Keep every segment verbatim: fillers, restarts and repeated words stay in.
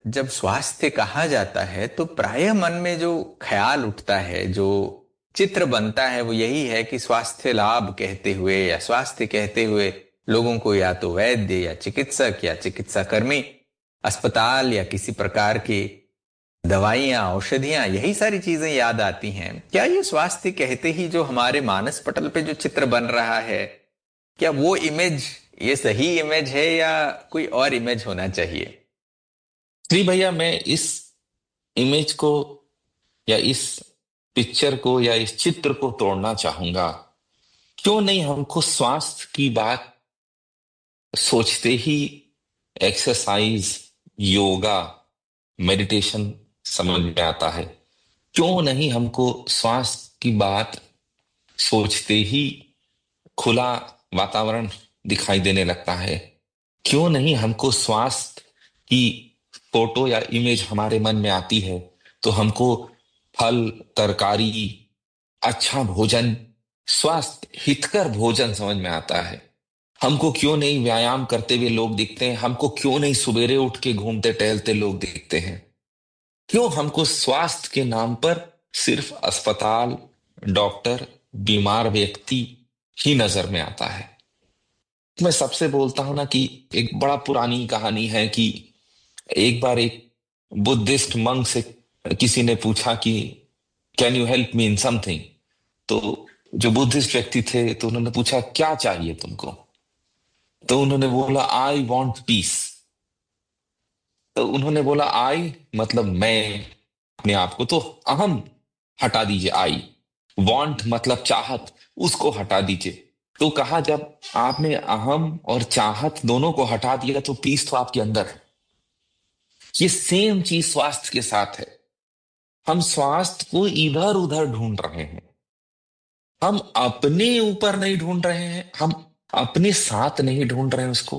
जब स्वास्थ्य कहा जाता है तो प्रायः मन में जो ख्याल उठता है, जो चित्र बनता है, वो यही है कि स्वास्थ्य लाभ कहते हुए या स्वास्थ्य कहते हुए लोगों को या तो वैद्य या चिकित्सक या चिकित्सा कर्मी, अस्पताल या किसी प्रकार की दवाइयाँ, औषधियाँ, यही सारी चीजें याद आती हैं। क्या ये स्वास्थ्य कहते ही जो हमारे मानस पटल पे जो चित्र बन रहा है, क्या वो इमेज ये सही इमेज है या कोई और इमेज होना चाहिए? जी भैया, मैं इस इमेज को या इस पिक्चर को या इस चित्र को तोड़ना चाहूंगा। क्यों नहीं हमको स्वास्थ्य की बात सोचते ही एक्सरसाइज, योगा, मेडिटेशन समझ में आता है? क्यों नहीं हमको स्वास्थ्य की बात सोचते ही खुला वातावरण दिखाई देने लगता है? क्यों नहीं हमको स्वास्थ्य की फोटो या इमेज हमारे मन में आती है तो हमको फल, तरकारी, अच्छा भोजन, स्वास्थ्य हितकर भोजन समझ में आता है? हमको क्यों नहीं व्यायाम करते हुए लोग दिखते हैं? हमको क्यों नहीं सवेरे उठ के घूमते टहलते लोग दिखते हैं? क्यों हमको स्वास्थ्य के नाम पर सिर्फ अस्पताल, डॉक्टर, बीमार व्यक्ति ही नजर में आता है? मैं सबसे बोलता हूं ना कि एक बड़ा पुरानी कहानी है कि एक बार एक बुद्धिस्ट मंक से किसी ने पूछा कि can you help me in something. तो जो बुद्धिस्ट व्यक्ति थे तो उन्होंने पूछा क्या चाहिए तुमको। तो उन्होंने बोला आई वॉन्ट पीस। तो उन्होंने बोला आई मतलब मैं, अपने आप को तो अहम हटा दीजिए, आई। वांट मतलब चाहत, उसको हटा दीजिए। तो कहा जब आपने अहम और चाहत दोनों को हटा दिया तो पीस तो आपके अंदर है। ये सेम चीज स्वास्थ्य के साथ है। हम स्वास्थ्य को इधर उधर ढूंढ रहे हैं, हम अपने ऊपर नहीं ढूंढ रहे हैं, हम अपने साथ नहीं ढूंढ रहे हैं उसको।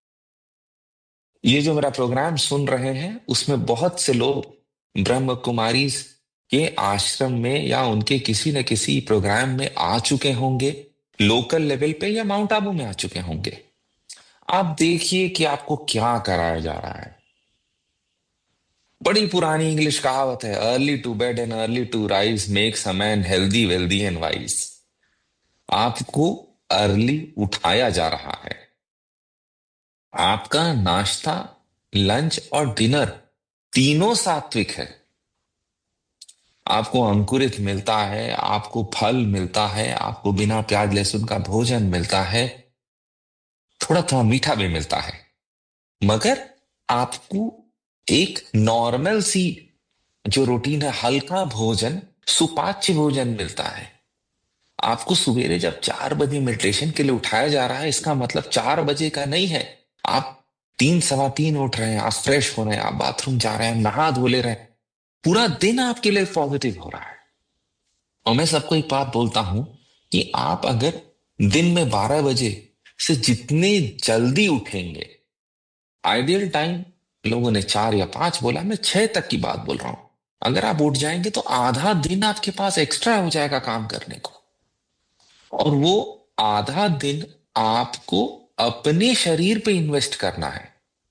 ये जो मेरा प्रोग्राम सुन रहे हैं उसमें बहुत से लोग ब्रह्म कुमारी के आश्रम में या उनके किसी न किसी प्रोग्राम में आ चुके होंगे, लोकल लेवल पे या माउंट आबू में आ चुके होंगे। आप देखिए कि आपको क्या कराया जा रहा है। बड़ी पुरानी इंग्लिश कहावत है, early to bed and early to rise makes a man healthy wealthy and wise. आपको अर्ली उठाया जा रहा है। आपका नाश्ता, लंच और डिनर तीनों सात्विक है। आपको अंकुरित मिलता है, आपको फल मिलता है, आपको बिना प्याज लहसुन का भोजन मिलता है, थोड़ा थोड़ा मीठा भी मिलता है। मगर आपको एक नॉर्मल सी जो रूटीन है, हल्का भोजन, सुपाच्य भोजन मिलता है। आपको सवेरे जब चार बजे मेडिटेशन के लिए उठाया जा रहा है, इसका मतलब चार बजे का नहीं है। आप तीन सवा तीन उठ रहे हैं, आप फ्रेश हो रहे हैं, आप बाथरूम जा रहे हैं, नहा धो ले रहे हैं, पूरा दिन आपके लिए पॉजिटिव हो रहा है। और मैं सबको एक बात बोलता हूं कि आप अगर दिन में बारह बजे से जितने जल्दी उठेंगे, आइडियल टाइम लोगों ने चार या पांच बोला, मैं छह तक की बात बोल रहा हूं। अगर आप उठ जाएंगे तो आधा दिन आपके पास एक्स्ट्रा हो जाएगा काम करने को। और वो आधा दिन आपको अपने शरीर पे इन्वेस्ट करना है।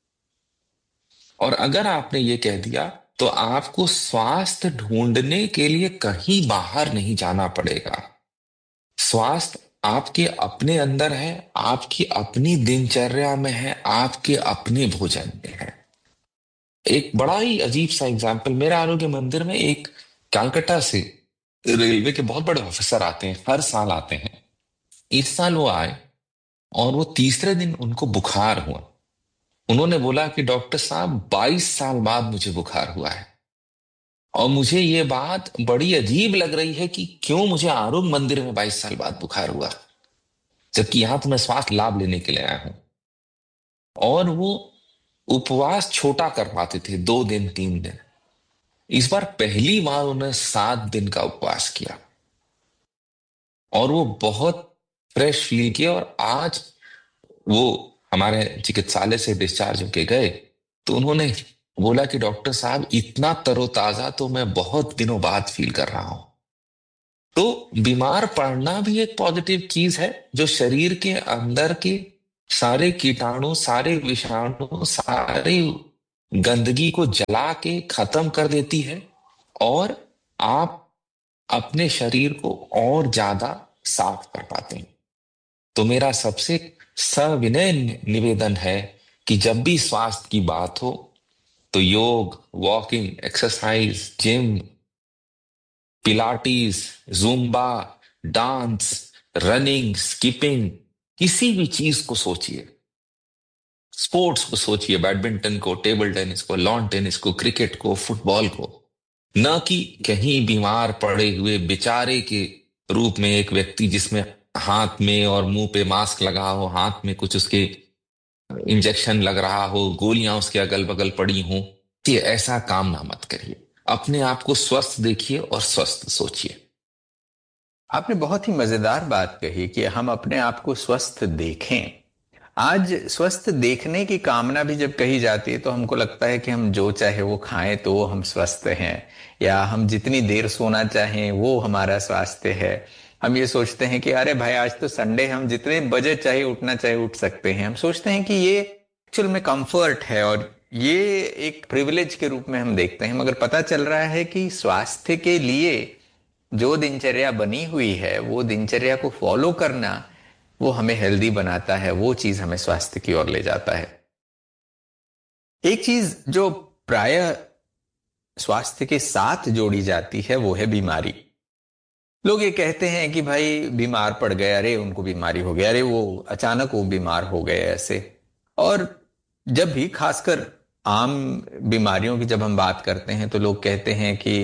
और अगर आपने ये कह दिया तो आपको स्वास्थ्य ढूंढने के लिए कहीं बाहर नहीं जाना पड़ेगा। स्वास्थ्य आपके अपने अंदर है, आपकी अपनी दिनचर्या में है, आपके अपने भोजन में है। एक बड़ा ही अजीब सा एग्जाम्पल, मेरे आरोग्य मंदिर में एक कलकत्ता से रेलवे के बहुत बड़े ऑफिसर आते हैं, हर साल आते हैं। इस साल वो आए और वो तीसरे दिन उनको बुखार हुआ। उन्होंने बोला कि डॉक्टर साहब बाईस साल बाद मुझे बुखार हुआ है। और मुझे ये बात बड़ी अजीब लग रही है कि क्यों मुझे आरोग्य मंदिर में बाईस साल बाद बुखार हुआ, जबकि यहां तो मैं स्वास्थ्य लाभ लेने के लिए आया हूं। और वो उपवास छोटा कर पाते थे, दो दिन तीन दिन। इस बार पहली बार उन्होंने सात दिन का उपवास किया और वो बहुत फ्रेश फील किया। और आज वो हमारे चिकित्सालय से डिस्चार्ज होके गए तो उन्होंने बोला कि डॉक्टर साहब इतना तरोताजा तो मैं बहुत दिनों बाद फील कर रहा हूं। तो बीमार पड़ना भी एक पॉजिटिव चीज है, जो शरीर के अंदर के सारे कीटाणु, सारे विषाणु, सारे गंदगी को जला के खत्म कर देती है और आप अपने शरीर को और ज्यादा साफ कर पाते हैं। तो मेरा सबसे सविनय निवेदन है कि जब भी स्वास्थ्य की बात हो तो योग, walking, exercise, gym, Pilates, Zumba, dance, running, skipping, किसी भी चीज को सोचिए, स्पोर्ट्स को सोचिए, बैडमिंटन को, टेबल टेनिस को, लॉन टेनिस को, क्रिकेट को, फुटबॉल को, न कि कहीं बीमार पड़े हुए बेचारे के रूप में एक व्यक्ति जिसमें हाथ में और मुंह पे मास्क लगा हो, हाथ में कुछ उसके इंजेक्शन लग रहा हो, गोलियां उसके अगल बगल पड़ी हों। कि ऐसा काम ना मत करिए। अपने आप को स्वस्थ देखिए और स्वस्थ सोचिए। आपने बहुत ही मजेदार बात कही कि हम अपने आप को स्वस्थ देखें। आज स्वस्थ देखने की कामना भी जब कही जाती है तो हमको लगता है कि हम जो चाहे वो खाएं तो वो हम स्वस्थ हैं, या हम जितनी देर सोना चाहें वो हमारा स्वास्थ्य है। हम ये सोचते हैं कि अरे भाई आज तो संडे, हम जितने बजे चाहे उठना चाहे उठ सकते हैं। हम सोचते हैं कि ये एक्चुअल में कंफर्ट है और ये एक प्रिविलेज के रूप में हम देखते हैं, मगर पता चल रहा है कि स्वास्थ्य के लिए जो दिनचर्या बनी हुई है वो दिनचर्या को फॉलो करना, वो हमें हेल्दी बनाता है, वो चीज हमें स्वास्थ्य की ओर ले जाता है। एक चीज जो प्राय स्वास्थ्य के साथ जोड़ी जाती है वो है बीमारी। लोग ये कहते हैं कि भाई बीमार पड़ गए, अरे उनको बीमारी हो गई, अरे वो अचानक वो बीमार हो गए ऐसे। और जब भी खासकर आम बीमारियों की जब हम बात करते हैं तो लोग कहते हैं कि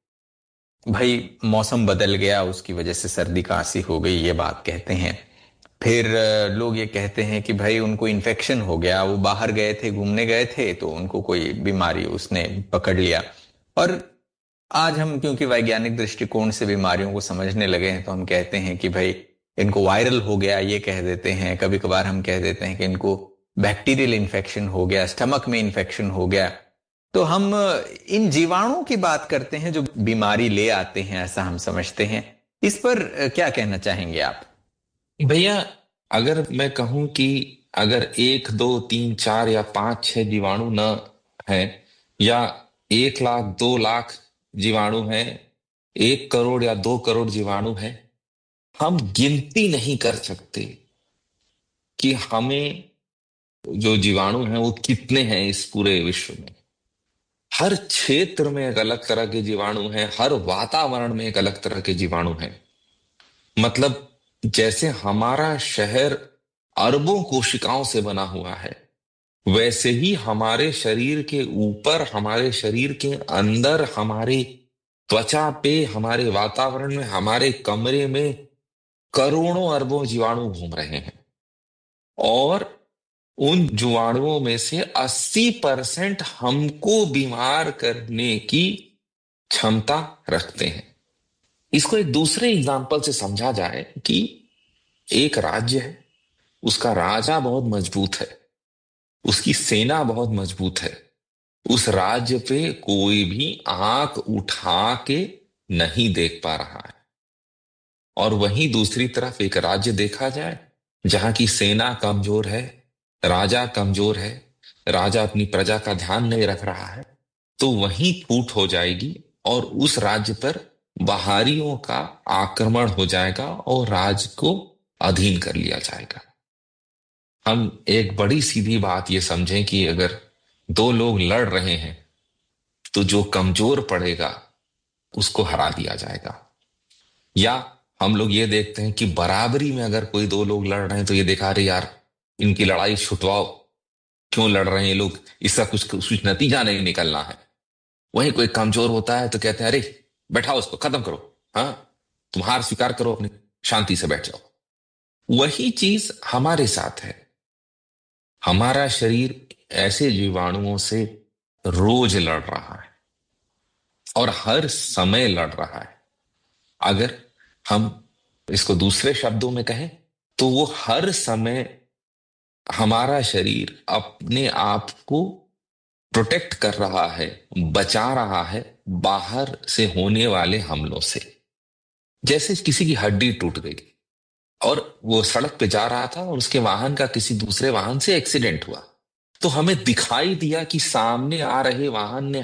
भाई मौसम बदल गया उसकी वजह से सर्दी खांसी हो गई, ये बात कहते हैं। फिर अ, लोग ये कहते हैं कि भाई उनको इन्फेक्शन हो गया, वो बाहर गए थे, घूमने गए थे तो उनको कोई बीमारी उसने पकड़ लिया। और आज हम क्योंकि वैज्ञानिक दृष्टिकोण से बीमारियों को समझने लगे हैं तो हम कहते हैं कि भाई इनको वायरल हो गया, ये कह देते हैं। कभी कभार हम कह देते हैं कि इनको बैक्टीरियल इन्फेक्शन हो गया, स्टमक में इन्फेक्शन हो गया। तो हम इन जीवाणुओं की बात करते हैं जो बीमारी ले आते हैं, ऐसा हम समझते हैं। इस पर अ, क्या कहना चाहेंगे आप? भैया, अगर मैं कहूं कि अगर एक दो तीन चार या पांच छह जीवाणु न है, या एक लाख दो लाख जीवाणु है, एक करोड़ या दो करोड़ जीवाणु है, हम गिनती नहीं कर सकते कि हमें जो जीवाणु हैं वो कितने हैं इस पूरे विश्व में। हर क्षेत्र में एक अलग तरह के जीवाणु हैं, हर वातावरण में एक अलग तरह के जीवाणु हैं। मतलब जैसे हमारा शहर अरबों कोशिकाओं से बना हुआ है, वैसे ही हमारे शरीर के ऊपर, हमारे शरीर के अंदर, हमारे त्वचा पे, हमारे वातावरण में, हमारे कमरे में करोड़ों अरबों जीवाणु घूम रहे हैं। और उन जीवाणुओं में से अस्सी परसेंट हमको बीमार करने की क्षमता रखते हैं। इसको एक दूसरे एग्जाम्पल से समझा जाए कि एक राज्य है, उसका राजा बहुत मजबूत है, उसकी सेना बहुत मजबूत है, उस राज्य पे कोई भी आंख उठा के नहीं देख पा रहा है। और वहीं दूसरी तरफ एक राज्य देखा जाए जहां की सेना कमजोर है, राजा कमजोर है, राजा अपनी प्रजा का ध्यान नहीं रख रहा है, तो वहीं फूट हो जाएगी और उस राज्य पर बाहरियों का आक्रमण हो जाएगा और राज्य को अधीन कर लिया जाएगा। हम एक बड़ी सीधी बात ये समझें कि अगर दो लोग लड़ रहे हैं तो जो कमजोर पड़ेगा उसको हरा दिया जाएगा। या हम लोग ये देखते हैं कि बराबरी में अगर कोई दो लोग लड़ रहे हैं तो ये देखा, अरे यार इनकी लड़ाई छुटवाओ, क्यों लड़ रहे हैं ये लोग, इसका कुछ कुछ नतीजा नहीं निकलना है। वहीं कोई कमजोर होता है तो कहते हैं, अरे बैठाओ उसको, खत्म करो, हाँ तुम हार स्वीकार करो, अपनी शांति से बैठ जाओ। वही चीज हमारे साथ है। हमारा शरीर ऐसे जीवाणुओं से रोज लड़ रहा है और हर समय लड़ रहा है। अगर हम इसको दूसरे शब्दों में कहें तो वो हर समय हमारा शरीर अपने आप को प्रोटेक्ट कर रहा है, बचा रहा है बाहर से होने वाले हमलों से। जैसे किसी की हड्डी टूट गई और वो सड़क पे जा रहा था और उसके वाहन का किसी दूसरे वाहन से एक्सीडेंट हुआ, तो हमें दिखाई दिया कि सामने आ रहे वाहन ने